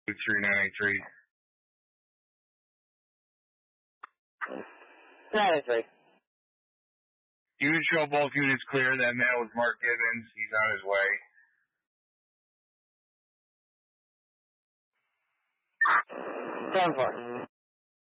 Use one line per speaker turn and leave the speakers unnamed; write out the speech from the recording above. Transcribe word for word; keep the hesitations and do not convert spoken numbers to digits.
two three nine eight three.
nine eight three.
You can show both units clear. That man was Mark Gibbons. He's on his way.
seven four.